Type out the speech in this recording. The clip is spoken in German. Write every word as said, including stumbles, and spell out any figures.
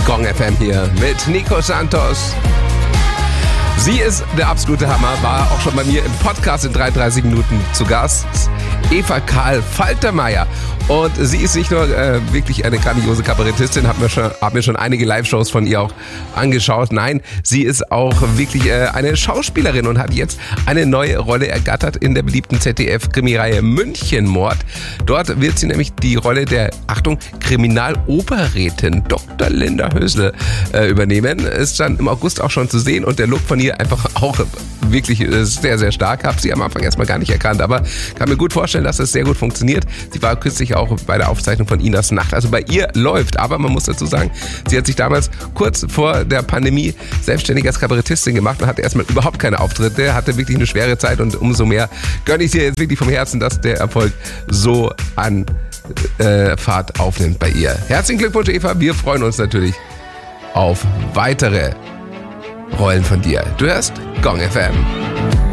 Gong F M hier mit Nico Santos. Sie ist der absolute Hammer, war auch schon bei mir im Podcast in dreiunddreißig Minuten zu Gast. Eva Karl Faltermeier. Und sie ist nicht nur äh, wirklich eine grandiose Kabarettistin, hab mir schon, hab mir schon einige Live-Shows von ihr auch angeschaut. Nein, sie ist auch wirklich äh, eine Schauspielerin und hat jetzt eine neue Rolle ergattert in der beliebten Z D F-Krimireihe Münchenmord. Dort wird sie nämlich die Rolle der, Achtung, Kriminaloberrätin Doktor Linda Hösle äh, übernehmen. Ist dann im August auch schon zu sehen und der Look von ihr einfach auch wirklich äh, sehr, sehr stark. Hab sie am Anfang erstmal gar nicht erkannt, aber kann mir gut vorstellen, dass es sehr gut funktioniert. Sie war kürzlich auch bei der Aufzeichnung von Inas Nacht. Also bei ihr läuft, aber man muss dazu sagen, sie hat sich damals kurz vor der Pandemie selbstständig als Kabarettistin gemacht und hatte erstmal überhaupt keine Auftritte, hatte wirklich eine schwere Zeit und umso mehr gönne ich ihr jetzt wirklich vom Herzen, dass der Erfolg so an äh, Fahrt aufnimmt bei ihr. Herzlichen Glückwunsch, Eva. Wir freuen uns natürlich auf weitere Rollen von dir. Du hörst Gong F M.